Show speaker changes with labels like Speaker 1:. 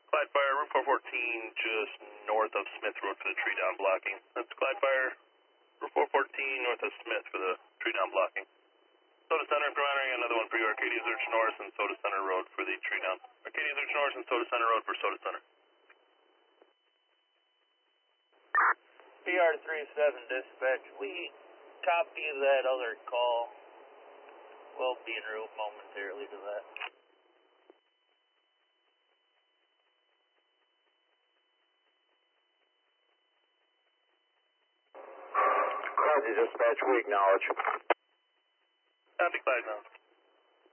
Speaker 1: Clyde Fire, Route 414, just north of Smith Road for the tree down blocking. That's Clyde Fire, Route 414, north of Smith for the tree down blocking. Soda Center, Commander, another one for you. Arcadia Zurich North and Soda Center Road for the tree down. Arcadia Zurich North and Soda Center Road for Soda Center.
Speaker 2: PR37 dispatch, we copy that other call. We'll be en route momentarily to that.
Speaker 3: Copy dispatch, we acknowledge.
Speaker 1: Copy, Clyde now.